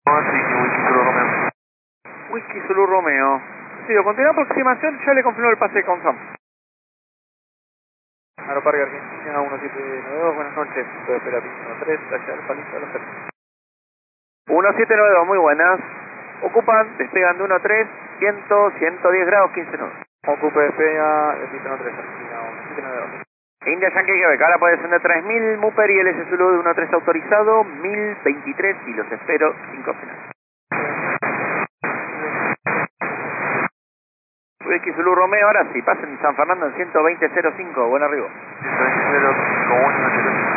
Sí, Whisky Zulu Romeo. Whisky Zulu Romeo. Sí, continúa aproximación, ya le confirmó el pase con Sam. Aeroparque Argentina 1792, buenas noches. Puede esperar piso 3, allá al palito de los 3. 1792, muy buenas. Ocupan, despegan de 13, 110 grados, 15 nudos. Ocupe despega el piso 3, Argentina 1792. India Yankee Quebec, ahora puede descender 3000, Muper y LS Zulu de 13 autorizado, 1023 y los espero 5 finales. Whisky Zulu Romeo, ahora sí, pasen San Fernando en 120.05, buen arribo. 120.05, 1,